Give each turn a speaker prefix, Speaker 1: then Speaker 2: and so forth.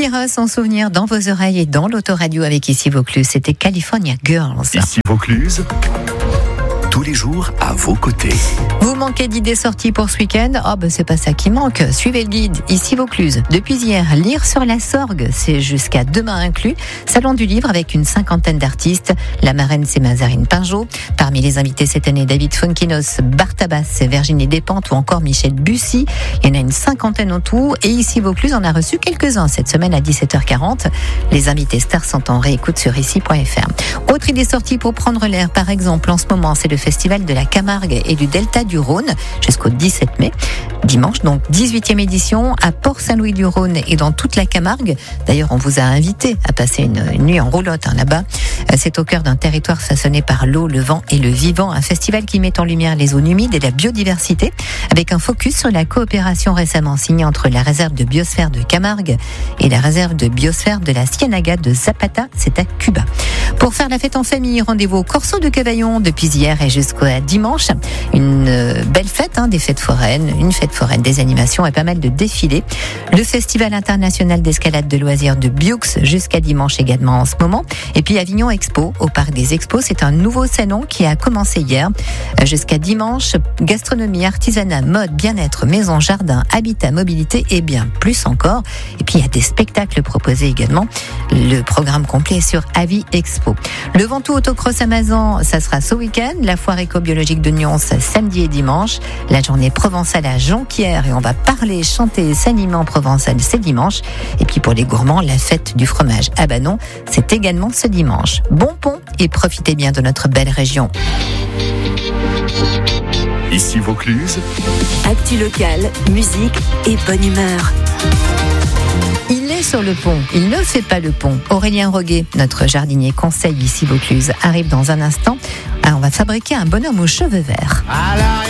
Speaker 1: vivra son souvenir dans vos oreilles et dans l'autoradio avec Ici Vaucluse. C'était California Girls.
Speaker 2: Ici Vaucluse, tous les jours à vos côtés.
Speaker 1: Vous manquez d'idées sorties pour ce week-end ? C'est pas ça qui manque. Suivez le guide Ici Vaucluse. Depuis hier, lire sur la Sorgue, c'est jusqu'à demain inclus. Salon du livre avec une 50aine d'artistes. La marraine, c'est Mazarine Pinjot. Parmi les invités cette année, David Funkinos, Bartabas, Virginie Despentes ou encore Michel Bussy. Il y en a une 50aine en tout. Et Ici Vaucluse en a reçu quelques-uns cette semaine à 17h40. Les invités stars sont en réécoute sur ici.fr. Autre idée sortie pour prendre l'air, par exemple, en ce moment, c'est le Festival de la Camargue et du Delta du Rhône jusqu'au 17 mai. Dimanche, donc 18e édition à Port-Saint-Louis-du-Rhône et dans toute la Camargue. D'ailleurs, on vous a invité à passer une nuit en roulotte là-bas. C'est au cœur d'un territoire façonné par l'eau, le vent et le vivant. Un festival qui met en lumière les zones humides et la biodiversité avec un focus sur la coopération récemment signée entre la réserve de biosphère de Camargue et la réserve de biosphère de la Ciénaga de Zapata, c'est à Cuba. Pour faire la fête en famille, rendez-vous au Corso de Cavaillon depuis hier et jusqu'à dimanche. Une belle fête, des fêtes foraines, une fête foraine, des animations et pas mal de défilés. Le Festival international d'escalade de loisirs de Bioux jusqu'à dimanche également en ce moment. Et puis Avignon Expo, au Parc des Expos, c'est un nouveau salon qui a commencé hier. Jusqu'à dimanche, gastronomie, artisanat, mode, bien-être, maison, jardin, habitat, mobilité et bien plus encore. Et puis il y a des spectacles proposés également. Le programme complet est sur Avi Expo. Le Ventoux Autocross Amazon, ça sera ce week-end. La foire éco-biologique de Nyons, samedi et dimanche. La journée provençale à Jonquière et on va parler, chanter et s'animer en provençal, c'est dimanche. Et puis pour les gourmands, la fête du fromage à Banon, c'est également ce dimanche. Bon pont et profitez bien de notre belle région.
Speaker 2: Ici Vaucluse,
Speaker 3: actu locale, musique et bonne humeur.
Speaker 1: Il est sur le pont, il ne fait pas le pont. Aurélien Roguet, notre jardinier conseil ici Vaucluse, arrive dans un instant. On va fabriquer un bonhomme aux cheveux verts.